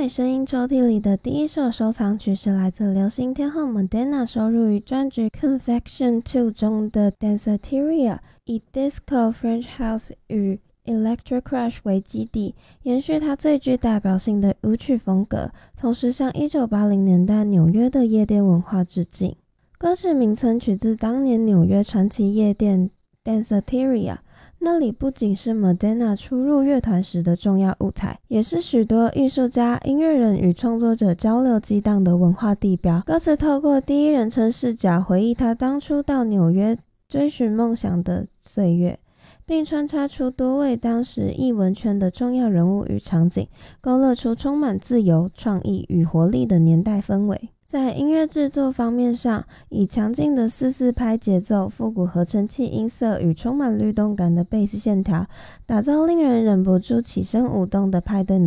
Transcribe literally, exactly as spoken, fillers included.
美声音抽屉里的第一首收藏曲是来自流行天后 Madonna 收录于专辑 Confection 二中的 Danceteria， 以 Disco French House 与 Electro Crash 为基底，延续她最具代表性的舞曲风格，同时向一九八零年代纽约的夜店文化致敬。歌曲名称取自当年纽约传奇夜店 Danceteria，那里不仅是 Madonna 初入乐团时的重要舞台，也是许多艺术家、音乐人与创作者交流激荡的文化地标。歌词透过第一人称视角回忆他当初到纽约追寻梦想的岁月，并穿插出多位当时艺文圈的重要人物与场景，勾勒出充满自由、创意与活力的年代氛围。在音乐制作方面上，以强劲的四四拍节奏、复古合成器音色与充满律动感的贝斯线条，打造令人忍不住起身舞动的派对